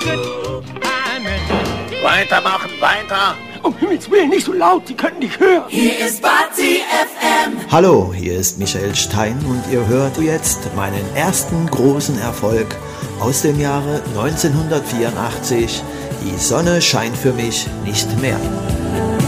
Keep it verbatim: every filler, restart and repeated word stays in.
Weitermachen, weiter. Um Himmels Willen, nicht so laut, die können dich hören. Hier ist Party F M. Hallo, hier ist Michael Stein und ihr hört jetzt meinen ersten großen Erfolg aus dem Jahre neunzehnhundertvierundachtzig. Die Sonne scheint für mich nicht mehr.